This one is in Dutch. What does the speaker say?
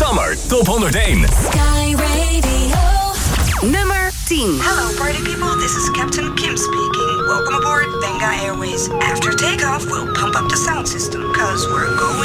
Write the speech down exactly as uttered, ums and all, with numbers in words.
Summer Top honderdéén. Sky Radio. Nummer tien. Hello party people, this is Captain Kim speaking. Welcome aboard Benga Airways. After takeoff, we'll pump up the sound system, cause we're going